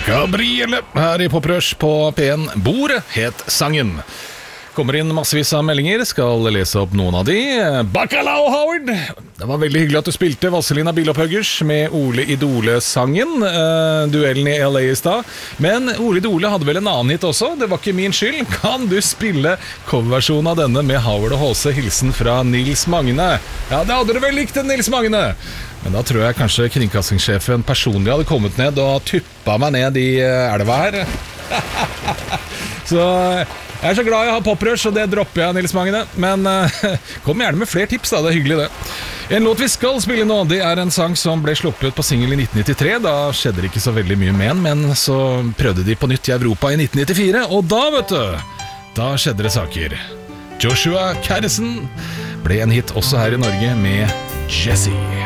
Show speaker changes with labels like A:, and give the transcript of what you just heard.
A: Gabrielle her i Poprush på P1. Bordet het sangen. Kommer inn massevis av meldinger, skal lese opp noen av de. Bacalao, Howard! Det var veldig hyggelig at du spilte Vazelina Bilopphøggers med Ole Idole-sangen. Duellen i LA i stad. Men Ole Idole hadde vel en annen hit også, det var ikke min skyld. Kan du spille coverversjonen av denne med Howard og Håse, hilsen fra Nils Magne? Ja, det hadde du vel likt, Nils Magne! Men da tror jeg kanskje kringkastingssjefen personlig hadde kommet ned og tuppa meg ned i elva her. Så jeg er så glad jeg har Poprush, og det dropper jeg, Nils Magne. Men kom gjerne med flere tips da, det er hyggelig det. En låt vi skal spille nå, det er en sang som ble sluppet på single i 1993. Da skjedde det ikke så veldig mye med den, men så prøvde de på nytt i Europa i 1994. Og da, vet du, da skjedde det saker. Joshua Carson ble en hit også her i Norge med Jessie.